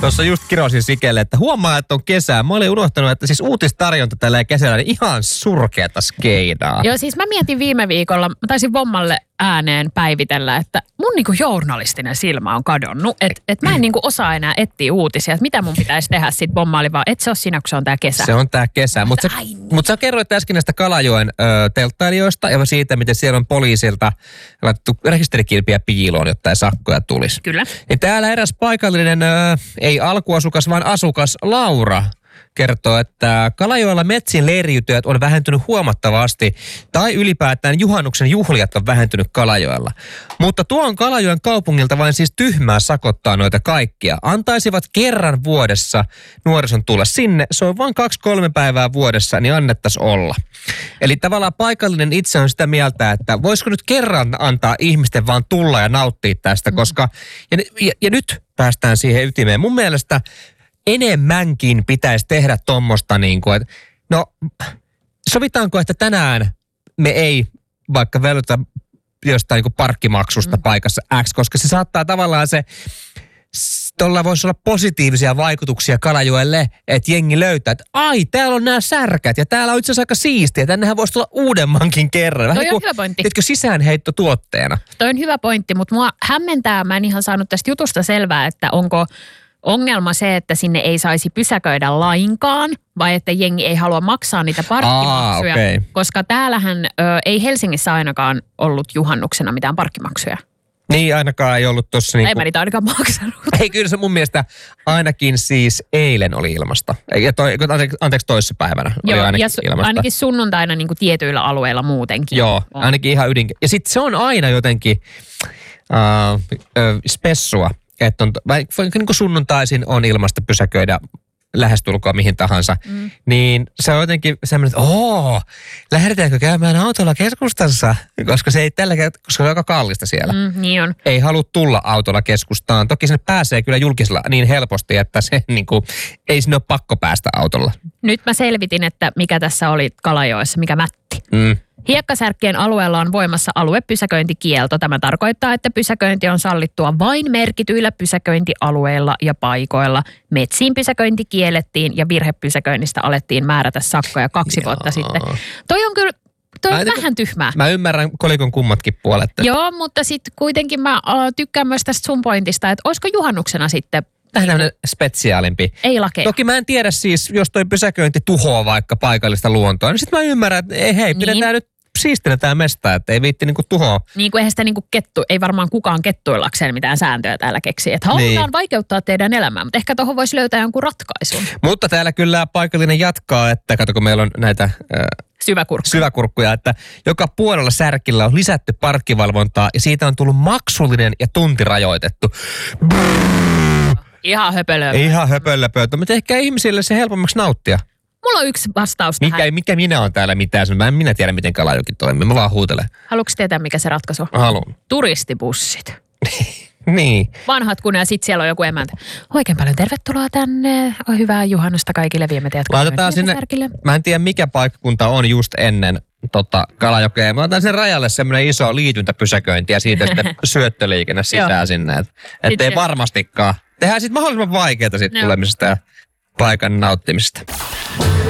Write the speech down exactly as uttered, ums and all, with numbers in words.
Tuossa just kirosin Sikelle, että huomaa, että on kesää. Mä olin unohtanut, että siis uutistarjonta tällä kesällä niin ihan surkeata skeidaa. Joo, siis mä mietin viime viikolla, mä taisin Vommalle ääneen päivitellä, että mun niinku journalistinen silmä on kadonnut. Että et mä en niinku osaa enää etsiä uutisia, että mitä mun pitäisi tehdä sit Vommaali, vaan et se ole siinä, kun se on tää kesä. Se on tää kesä. Mutta sä, mut sä kerroit äsken näistä Kalajoen ö, telttailijoista ja siitä, miten siellä on poliisilta laitettu rekisterikilpiä piiloon, jotta ei sakkoja tulisi. Kyllä. Ja täällä eräs paikallinen, ö, ei alkuasukas, vaan asukas Laura kertoo, että Kalajoella metsin leiriytyjät on vähentynyt huomattavasti tai ylipäätään juhannuksen juhlijat on vähentynyt Kalajoella. Mutta tuon Kalajoen kaupungilta vain siis tyhmää sakottaa noita kaikkia. Antaisivat kerran vuodessa nuorison tulla sinne. Se on vain kaksi kolme päivää vuodessa, niin annettaisiin olla. Eli tavallaan paikallinen itse on sitä mieltä, että voisiko nyt kerran antaa ihmisten vaan tulla ja nauttia tästä, koska ja, ja, ja nyt päästään siihen ytimeen. Mun mielestä enemmänkin pitäisi tehdä tommoista niin kuin, että no sovitaanko, että tänään me ei vaikka velvoita jostain niin kuin parkkimaksusta mm. paikassa X, koska se saattaa tavallaan se, tuolla voisi olla positiivisia vaikutuksia Kalajoelle, että jengi löytää, että ai, täällä on nämä särkät ja täällä on itse asiassa aika siistiä, tännehän voisi tulla uudemmankin kerran. Vähän Toi niin on kuin, hyvä pointti. tiedätkö, sisäänheitto tuotteena. Toi on hyvä pointti, mutta mua hämmentää, mä en ihan saanut tästä jutusta selvää, että onko ongelma se, että sinne ei saisi pysäköidä lainkaan, vai että jengi ei halua maksaa niitä parkkimaksuja, Aa, okay. koska täällähän ö, ei Helsingissä ainakaan ollut juhannuksena mitään parkkimaksuja. Niin, ainakaan ei ollut tuossa niinku... Ei mä niitä ainakaan maksanut. Ei, kyllä se mun mielestä ainakin siis eilen oli ilmasta. Ja toi, anteeksi, toissapäivänä oli Joo, ainakin ja su- ilmasta. ainakin sunnuntaina niin kuin tietyillä alueilla muutenkin. Joo, on. ainakin ihan ydin. Ja sitten se on aina jotenkin uh, uh, spessua, että on, vaikka niin kuin sunnuntaisin on ilmasta pysäköidä lähestulkoon mihin tahansa, mm. niin se on jotenkin semmoinen, että ooo, lähdetäänkö käymään autolla keskustassa? Koska se ei tällä kertaa, koska se on aika kallista siellä. Mm, niin on. Ei halua tulla autolla keskustaan. Toki sinne pääsee kyllä julkisella niin helposti, että se niin kuin, ei sinne ole pakko päästä autolla. Nyt mä selvitin, että mikä tässä oli Kalajoessa, mikä mätti. Mm. Hiekkasärkkien alueella on voimassa aluepysäköintikielto. Tämä tarkoittaa, että pysäköinti on sallittua vain merkityillä pysäköintialueilla ja paikoilla. Metsiin pysäköinti kiellettiin ja virhepysäköinnistä alettiin määrätä sakkoja kaksi Jaa. vuotta sitten. Toi on kyllä toi on Mä vähän tyhmää. Mä ymmärrän kolikon kummatkin puolet. Joo, mutta sitten kuitenkin mä äh, tykkään myös tästä sun pointista, että olisiko juhannuksena sitten Tällainen spesiaalimpi. ei lakeja. Toki mä en tiedä siis, jos toi pysäköinti tuhoaa vaikka paikallista luontoa, niin sit mä ymmärrän, että ei, hei, Niin. pidetään nyt siistinä tää mesta, että ei viitti niinku tuhoa. Niin kuin eihän sitä niin kuin kettu, ei varmaan kukaan kettuillakseen mitään sääntöjä täällä keksi. Että halutaan Niin. vaikeuttaa teidän elämää, mutta ehkä tuohon voisi löytää jonkun ratkaisun. Mutta täällä kyllä paikallinen jatkaa, että kato kun meillä on näitä äh, Syväkurkku. syväkurkkuja, että joka puolella särkillä on lisätty parkkivalvontaa ja siitä on tullut maksullinen ja tuntirajoitettu. Ihan höpölöä. Ihan höpölöpöytä, mutta ehkä ihmisille se helpommaksi nauttia. Mulla on yksi vastaus tähän. Mikä, mikä minä on täällä mitään, mä en minä tiedä miten Kalajoki toimii, mä vaan huutelen. Haluatko tietää, mikä se ratkaisu on? Haluan. Turistibussit. Niin. Vanhat kun ja sit siellä on joku emäntä. Oikein paljon tervetuloa tänne. Hyvää juhannusta kaikille. Viemme teidät Laitetaan sinne, Särkille. mä en tiedä mikä paikkakunta on just ennen tota Kalajokea. Mä otan sen rajalle semmoinen iso liityntäpysäköinti ja siitä sitten syöttöliikenne sisään sinne. Et, ettei se- varmastikaan. Tehdään sitten mahdollisimman vaikeaa sit Joo. tulemisesta ja paikan nauttimisesta.